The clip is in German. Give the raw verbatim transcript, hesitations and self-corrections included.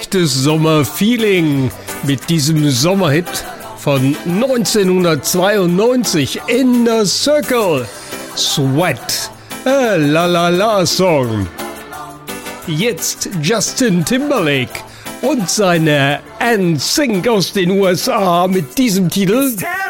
echtes Sommerfeeling mit diesem Sommerhit von neunzehnhundertzweiundneunzig, Inner Circle, Sweat, a La La La Song. Jetzt Justin Timberlake und seine N Sync aus den U S A mit diesem Titel